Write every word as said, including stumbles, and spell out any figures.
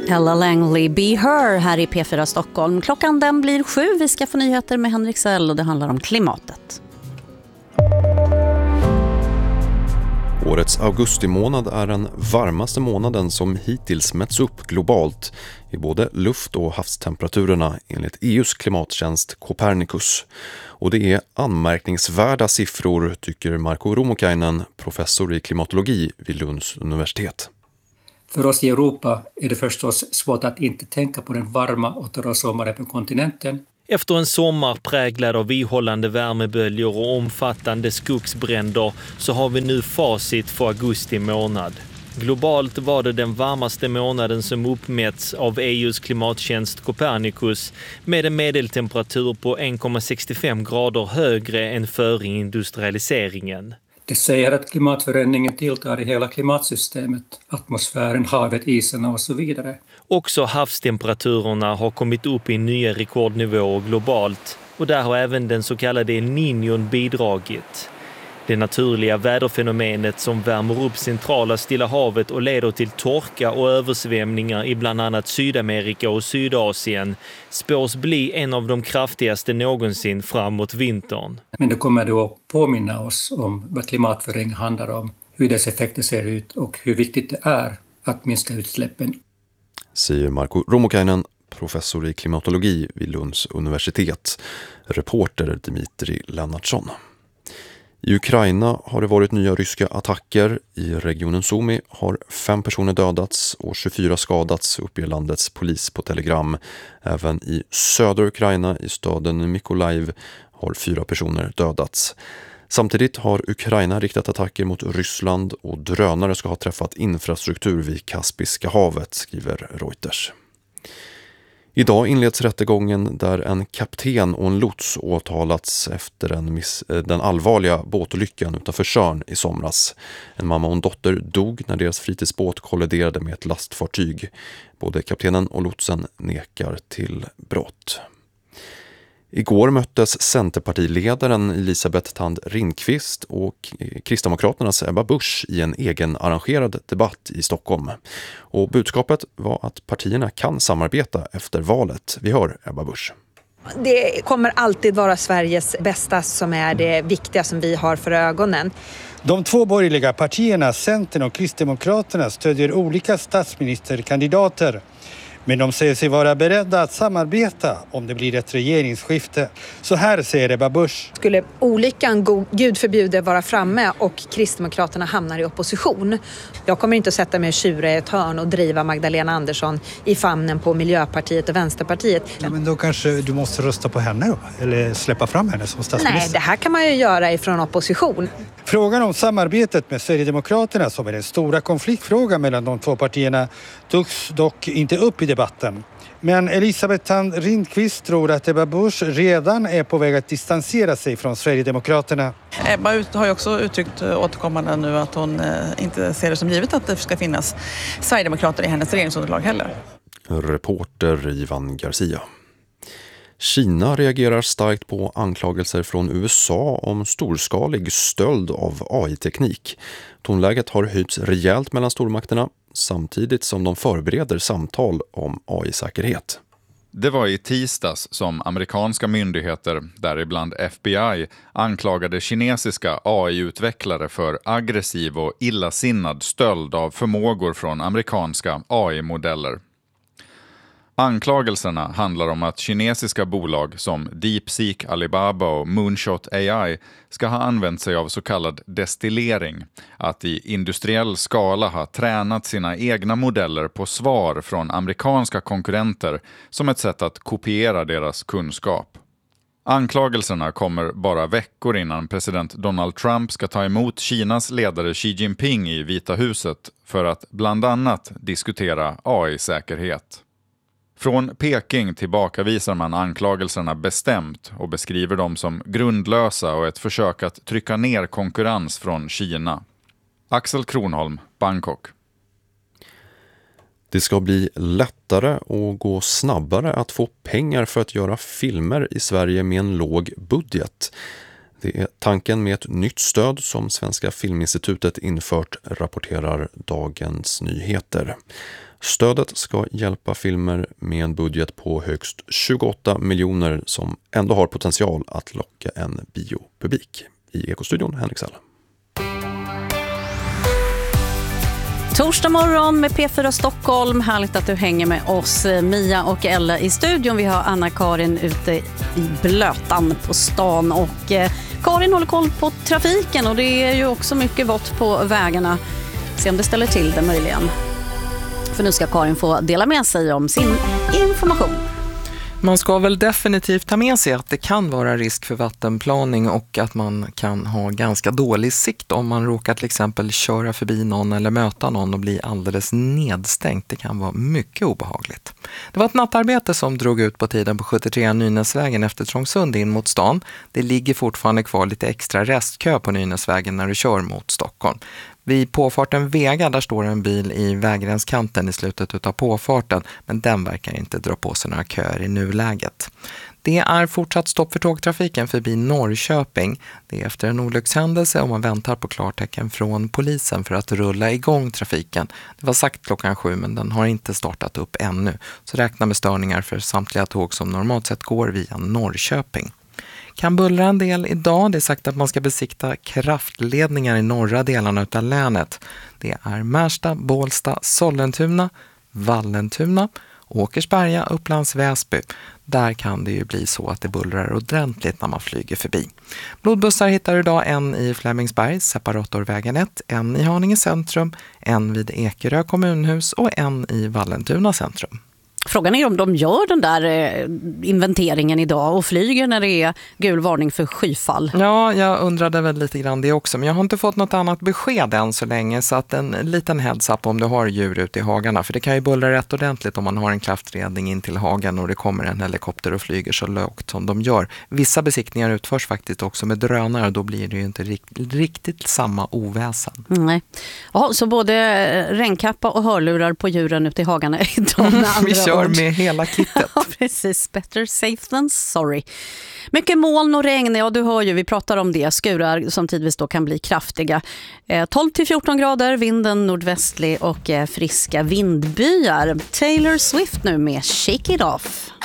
Ella Langley, Be Her här i P fyra Stockholm. Klockan den blir sju. Vi ska få nyheter med Henrik Sell och det handlar om klimatet. Årets augustimånad är den varmaste månaden som hittills mätts upp globalt i både luft- och havstemperaturerna enligt E U:s klimattjänst Copernicus. Och det är anmärkningsvärda siffror, tycker Marko Rummukainen, professor i klimatologi vid Lunds universitet. För oss i Europa är det förstås svårt att inte tänka på den varma och torra sommaren på kontinenten. Efter en sommar präglad av ihållande värmeböljor och omfattande skogsbränder så har vi nu facit för augusti månad. Globalt var det den varmaste månaden som uppmätts av E U:s klimattjänst Copernicus med en medeltemperatur på en komma sextiofem grader högre än före industrialiseringen. Det säger att klimatförändringen tilltar i hela klimatsystemet, atmosfären, havet, isarna och så vidare. Också havstemperaturerna har kommit upp i nya rekordnivåer globalt och där har även den så kallade El Niñon bidragit. Det naturliga väderfenomenet som värmer upp centrala Stilla havet och leder till torka och översvämningar i bland annat Sydamerika och Sydasien spås bli en av de kraftigaste någonsin framåt vintern. Men det kommer då att påminna oss om vad klimatförändring handlar om, hur dess effekter ser ut och hur viktigt det är att minska utsläppen. Säger Marko Rummukainen, professor i klimatologi vid Lunds universitet. Reporter Dimitri Lennartsson. I Ukraina har det varit nya ryska attacker. I regionen Sumy har fem personer dödats och tjugofyra skadats, uppger landets polis på Telegram. Även i södra Ukraina, i staden Mykolaiv, har fyra personer dödats. Samtidigt har Ukraina riktat attacker mot Ryssland och drönare ska ha träffat infrastruktur vid Kaspiska havet, skriver Reuters. Idag inleds rättegången där en kapten och en lots åtalats efter en miss, den allvarliga båtolyckan utanför Tjörn i somras. En mamma och en dotter dog när deras fritidsbåt kolliderade med ett lastfartyg. Både kaptenen och lotsen nekar till brott. Igår möttes Centerpartiledaren Elisabeth Thand Ringqvist och Kristdemokraternas Ebba Busch i en egen arrangerad debatt i Stockholm. Och budskapet var att partierna kan samarbeta efter valet. Vi hör Ebba Busch. Det kommer alltid vara Sveriges bästa som är det viktiga som vi har för ögonen. De två borgerliga partierna, Centern och Kristdemokraterna, stödjer olika statsministerkandidater. Men de säger sig vara beredda att samarbeta om det blir ett regeringsskifte. Så här säger Ebba Busch. Skulle olyckan, go- Gud förbjude, vara framme och Kristdemokraterna hamnar i opposition. Jag kommer inte att sätta mig och tjura i ett hörn och driva Magdalena Andersson i famnen på Miljöpartiet och Vänsterpartiet. Ja, men då kanske du måste rösta på henne då? Eller släppa fram henne som statsminister? Nej, det här kan man ju göra ifrån opposition. Frågan om samarbetet med Sverigedemokraterna, som är den stora konfliktfrågan mellan de två partierna, togs dock inte upp i debatten. Men Elisabeth Thand Ringqvist tror att Ebba Busch redan är på väg att distansera sig från Sverigedemokraterna. Ebba har ju också uttryckt återkommande nu att hon inte ser det som givet att det ska finnas Sverigedemokrater i hennes regeringsunderlag heller. Reporter Ivan Garcia. Kina reagerar starkt på anklagelser från U S A om storskalig stöld av A I-teknik. Tonläget har höjts rejält mellan stormakterna samtidigt som de förbereder samtal om A I-säkerhet. Det var i tisdags som amerikanska myndigheter, däribland F B I, anklagade kinesiska A I-utvecklare för aggressiv och illasinnad stöld av förmågor från amerikanska A I-modeller. Anklagelserna handlar om att kinesiska bolag som DeepSeek, Alibaba och Moonshot A I ska ha använt sig av så kallad destillering, att i industriell skala ha tränat sina egna modeller på svar från amerikanska konkurrenter som ett sätt att kopiera deras kunskap. Anklagelserna kommer bara veckor innan president Donald Trump ska ta emot Kinas ledare Xi Jinping i Vita huset för att bland annat diskutera A I-säkerhet. Från Peking tillbakavisar man anklagelserna bestämt och beskriver dem som grundlösa och ett försök att trycka ner konkurrens från Kina. Axel Kronholm, Bangkok. Det ska bli lättare och gå snabbare att få pengar för att göra filmer i Sverige med en låg budget. Det är tanken med ett nytt stöd som Svenska Filminstitutet infört, rapporterar Dagens Nyheter. Stödet ska hjälpa filmer med en budget på högst tjugoåtta miljoner som ändå har potential att locka en biopublik. I Ekostudion, Henrik Sell. Torsdag morgon med P fyra Stockholm. Härligt att du hänger med oss, Mia och Ella i studion. Vi har Anna-Karin ute i blötan på stan och eh, Karin håller koll på trafiken och det är ju också mycket vått på vägarna. Se om det ställer till det möjligen. För nu ska Karin få dela med sig om sin information. Man ska väl definitivt ta med sig att det kan vara risk för vattenplaning och att man kan ha ganska dålig sikt om man råkar till exempel köra förbi någon eller möta någon och bli alldeles nedstängt. Det kan vara mycket obehagligt. Det var ett nattarbete som drog ut på tiden på sjuttiotre Nynäsvägen efter Trångsund in mot stan. Det ligger fortfarande kvar lite extra restkö på Nynäsvägen när du kör mot Stockholm. Vid påfarten Vega, där står en bil i vägrenskanten i slutet av påfarten, men den verkar inte dra på sig några köer i nuläget. Det är fortsatt stopp för tågtrafiken förbi Norrköping. Det är efter en olyckshändelse och man väntar på klartecken från polisen för att rulla igång trafiken. Det var sagt klockan sju, men den har inte startat upp ännu. Så räkna med störningar för samtliga tåg som normalt sett går via Norrköping. Kan bullra en del idag. Det är sagt att man ska besikta kraftledningar i norra delarna av länet. Det är Märsta, Bålsta, Sollentuna, Vallentuna, Åkersberga, Upplands Väsby. Där kan det ju bli så att det bullrar ordentligt när man flyger förbi. Blodbussar hittar idag en i Flemingsberg, Separatorvägen ett, en i Haninge centrum, en vid Ekerö kommunhus och en i Vallentuna centrum. Frågan är om de gör den där inventeringen idag och flyger när det är gul varning för skyfall. Ja, jag undrade väl lite grann det också. Men jag har inte fått något annat besked än så länge. Så att en liten heads up om du har djur ute i hagarna. För det kan ju bullra rätt ordentligt om man har en kraftledning in till hagen och det kommer en helikopter och flyger så lågt som de gör. Vissa besiktningar utförs faktiskt också med drönare och då blir det ju inte rikt- riktigt samma oväsen. Nej. Ja, så både regnkappa och hörlurar på djuren ute i hagarna idag med andra Vi kör med hela kittet. Ja, precis. Better safe than sorry. Mycket moln och regn, ja du hör ju, vi pratar om det. Skurar som tidvis då kan bli kraftiga. Eh, tolv till fjorton grader, vinden nordvästlig och eh, friska vindbyar. Taylor Swift nu med Shake It Off.